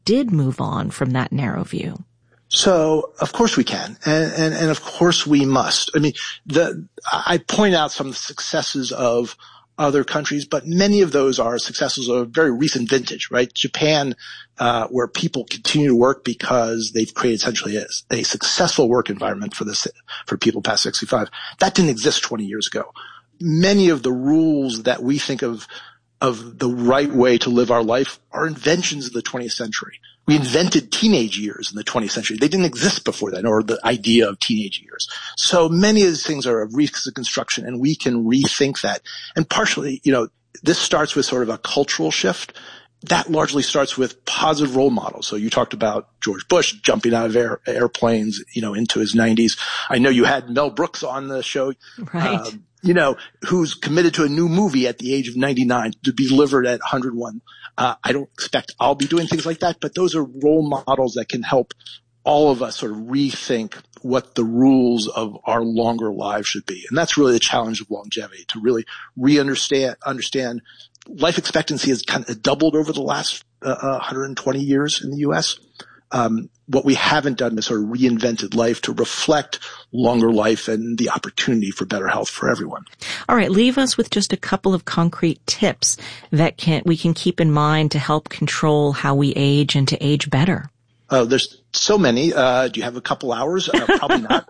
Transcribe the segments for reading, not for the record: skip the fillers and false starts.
did move on from that narrow view? So, of course we can. And of course we must. I mean, I point out some of the successes of other countries, but many of those are successes of very recent vintage, right? Japan, where people continue to work because they've created essentially a successful work environment for people past 65. That didn't exist 20 years ago. Many of the rules that we think of the right way to live our life are inventions of the 20th century. We invented teenage years in the 20th century. They didn't exist before then, or the idea of teenage years. So many of these things are a reconstruction, and we can rethink that. And partially, this starts with sort of a cultural shift. That largely starts with positive role models. So you talked about George Bush jumping out of airplanes, into his 90s. I know you had Mel Brooks on the show. Right. Who's committed to a new movie at the age of 99 to be delivered at 101. I don't expect I'll be doing things like that, but those are role models that can help all of us sort of rethink what the rules of our longer lives should be. And that's really the challenge of longevity, to really understand life expectancy has kind of doubled over the last 120 years in the U.S. What we haven't done is sort of reinvented life to reflect longer life and the opportunity for better health for everyone. All right, leave us with just a couple of concrete tips that we can keep in mind to help control how we age and to age better. There's so many. Do you have a couple hours? Probably not.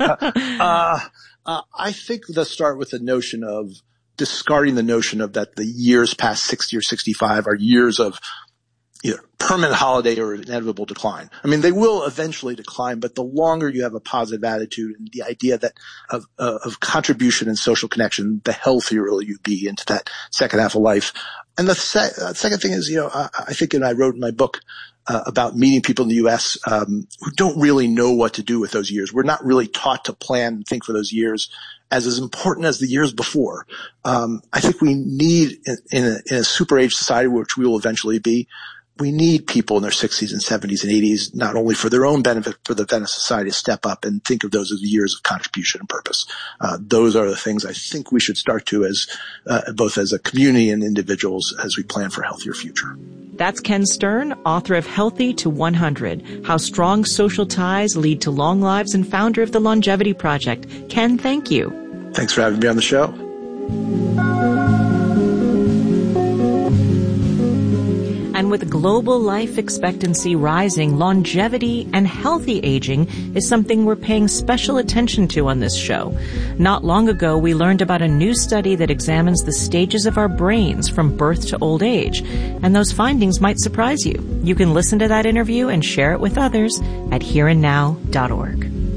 I think let's start with the notion of discarding the notion of that the years past 60 or 65 are years of either permanent holiday or inevitable decline. I mean, they will eventually decline, but the longer you have a positive attitude and the idea that of contribution and social connection, the healthier will you be into that second half of life. And the second thing is, I think, and I wrote in my book about meeting people in the U.S. Who don't really know what to do with those years. We're not really taught to plan and think for those years as important as the years before. I think we need, in a super age society, which we will eventually be, we need people in their 60s and 70s and 80s, not only for their own benefit, for the benefit of society, to step up and think of those as years of contribution and purpose. Those are the things I think we should start to as both as a community and individuals as we plan for a healthier future. That's Ken Stern, author of Healthy to 100, How Strong Social Ties Lead to Long Lives, and founder of the Longevity Project. Ken, thank you. Thanks for having me on the show. And with global life expectancy rising, longevity and healthy aging is something we're paying special attention to on this show. Not long ago, we learned about a new study that examines the stages of our brains from birth to old age, and those findings might surprise you. You can listen to that interview and share it with others at hereandnow.org.